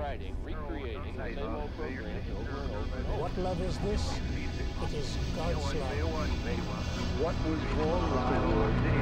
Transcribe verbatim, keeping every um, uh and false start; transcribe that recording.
writing, recreating the same old programs over and over and over. What love is this? It is God's love. What was wrong with the war?